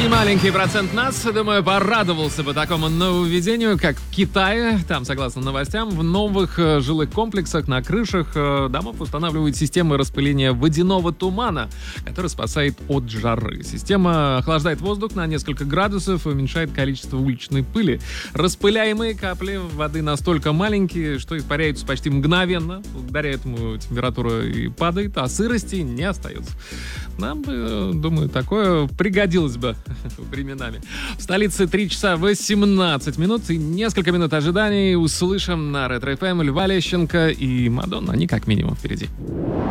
Немаленький процент нас, думаю, порадовался бы такому нововведению, как в Китае. Там, согласно новостям, в новых жилых комплексах на крышах домов устанавливают системы распыления водяного тумана, который спасает от жары. Система охлаждает воздух на несколько градусов и уменьшает количество уличной пыли. Распыляемые капли воды настолько маленькие, что испаряются почти мгновенно. Благодаря этому температура и падает, а сырости не остается. Нам бы, думаю, такое пригодилось бы временами. В столице 3 часа 18 минут и несколько минут ожиданий. Услышим на Ретро ФМ Льва Лещенко и Мадонна. Они как минимум впереди.